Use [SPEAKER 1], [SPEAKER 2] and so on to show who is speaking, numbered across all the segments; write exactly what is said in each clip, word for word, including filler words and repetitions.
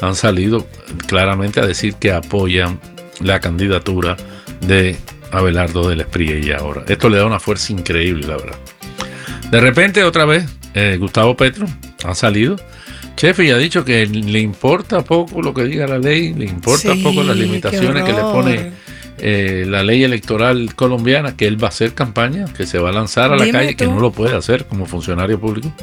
[SPEAKER 1] han salido claramente a decir que apoyan la candidatura de Abelardo del Espriella ahora. Esto le da una fuerza increíble, la verdad. De repente, otra vez, eh, Gustavo Petro ha salido, chef, y ha dicho que le importa poco lo que diga la ley, le importa
[SPEAKER 2] sí,
[SPEAKER 1] poco las limitaciones que le pone eh, la ley electoral colombiana, que él va a hacer campaña, que se va a lanzar a la
[SPEAKER 2] Dime
[SPEAKER 1] calle,
[SPEAKER 2] tú.
[SPEAKER 1] que no lo puede hacer como funcionario público,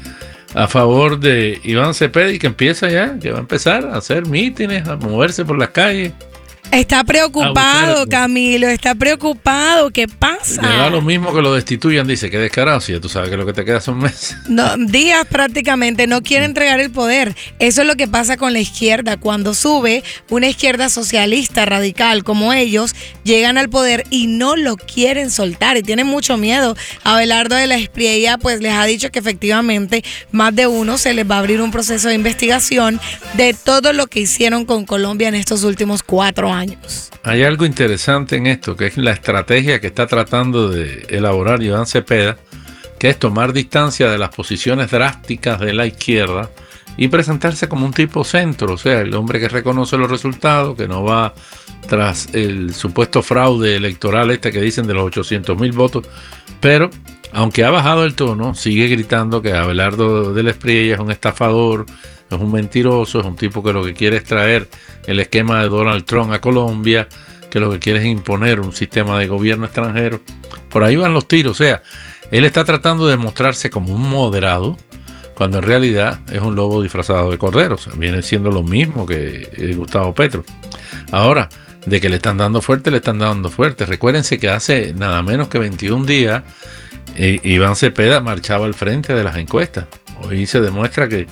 [SPEAKER 1] a favor de Iván Cepeda, y que empieza ya, que va a empezar a hacer mítines, a moverse por las calles.
[SPEAKER 2] Está preocupado,
[SPEAKER 1] buscar-
[SPEAKER 2] Camilo, está preocupado. ¿Qué
[SPEAKER 1] Le da
[SPEAKER 2] pasa?
[SPEAKER 1] lo mismo que lo destituyan, dice, que descarado, si ya tú sabes que lo que te queda son meses.
[SPEAKER 2] No, días prácticamente, no quiere entregar el poder. Eso es lo que pasa con la izquierda. Cuando sube una izquierda socialista radical como ellos, llegan al poder y no lo quieren soltar y tienen mucho miedo. Abelardo de la Espriella pues les ha dicho que efectivamente más de uno se les va a abrir un proceso de investigación de todo lo que hicieron con Colombia en estos últimos cuatro años.
[SPEAKER 1] Hay algo interesante en esto, que es la estrategia que está tratando de elaborar Iván Cepeda, que es tomar distancia de las posiciones drásticas de la izquierda y presentarse como un tipo centro, o sea, el hombre que reconoce los resultados, que no va tras el supuesto fraude electoral este que dicen de los ochocientos mil votos, pero aunque ha bajado el tono, sigue gritando que Abelardo del Espriella es un estafador, es un mentiroso, es un tipo que lo que quiere es traer el esquema de Donald Trump a Colombia, que lo que quiere es imponer un sistema de gobierno extranjero. Por ahí van los tiros, o sea, él está tratando de mostrarse como un moderado, cuando en realidad es un lobo disfrazado de cordero, o sea, viene siendo lo mismo que eh, Gustavo Petro. Ahora, de que le están dando fuerte, le están dando fuerte. Recuérdense que hace nada menos que veintiún días, eh, Iván Cepeda marchaba al frente de las encuestas. Hoy se demuestra que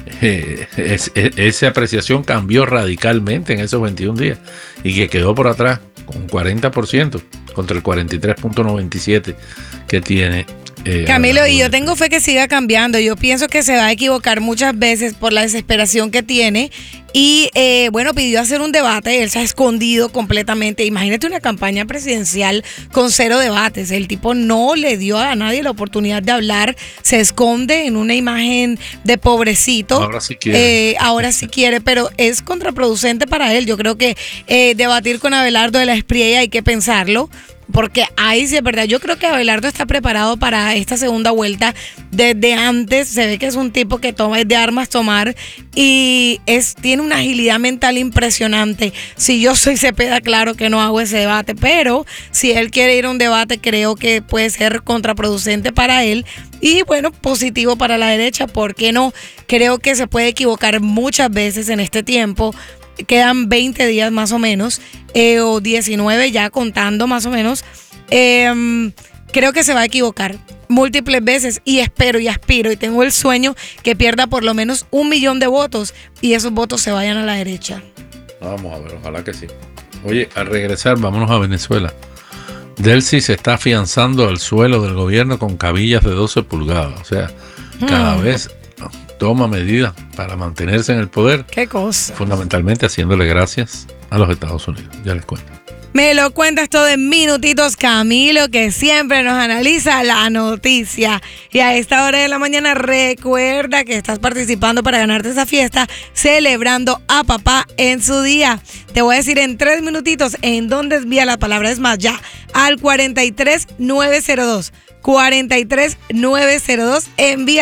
[SPEAKER 1] eh, es, es, esa apreciación cambió radicalmente en esos veintiún días y que quedó por atrás con un cuarenta por ciento contra el cuarenta y tres punto noventa y siete por ciento que tiene. Eh,
[SPEAKER 2] Camilo, y yo
[SPEAKER 1] Abelardo.
[SPEAKER 2] tengo fe que siga cambiando. Yo pienso que se va a equivocar muchas veces por la desesperación que tiene. Y eh, bueno, pidió hacer un debate. Él se ha escondido completamente. Imagínate una campaña presidencial con cero debates. El tipo no le dio a nadie la oportunidad de hablar. Se esconde en una imagen de pobrecito.
[SPEAKER 1] Ahora sí quiere.
[SPEAKER 2] Eh, ahora sí quiere, pero es contraproducente para él. Yo creo que eh, debatir con Abelardo de la Espriella hay que pensarlo. Porque ahí sí es verdad, yo creo que Abelardo está preparado para esta segunda vuelta desde antes. Se ve que es un tipo que toma es de armas tomar y es tiene una agilidad mental impresionante. Si yo soy Cepeda, claro que no hago ese debate, pero si él quiere ir a un debate, creo que puede ser contraproducente para él y bueno, positivo para la derecha. ¿Por qué no? Creo que se puede equivocar muchas veces en este tiempo. Quedan veinte días más o menos, eh, o diecinueve ya contando más o menos. Eh, creo que se va a equivocar múltiples veces y espero y aspiro y tengo el sueño que pierda por lo menos un millón de votos y esos votos se vayan a la derecha.
[SPEAKER 1] Vamos a ver, ojalá que sí. Oye, al regresar, vámonos a Venezuela. Delcy se está afianzando al suelo del gobierno con cabillas de doce pulgadas. O sea, cada
[SPEAKER 2] Hmm.
[SPEAKER 1] vez toma medidas para mantenerse en el poder,
[SPEAKER 2] Qué cosa.
[SPEAKER 1] fundamentalmente haciéndole gracias a los Estados Unidos. Ya les cuento.
[SPEAKER 2] Me lo cuentas todo en minutitos, Camilo, que siempre nos analiza la noticia. Y a esta hora de la mañana recuerda que estás participando para ganarte esa fiesta, celebrando a papá en su día. Te voy a decir en tres minutitos en dónde envía la palabra, es más, ya, al cuarenta y tres nueve cero dos. cuarenta y tres nueve cero dos, envía